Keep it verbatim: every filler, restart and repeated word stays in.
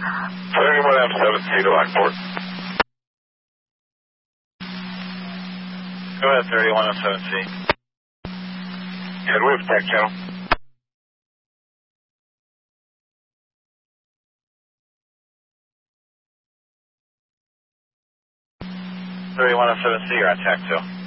thirty-one M seven C to Lockport. Go ahead, thirty-one M seven C. And we have tech channel. thirty-one M seven C, you're on T A C two.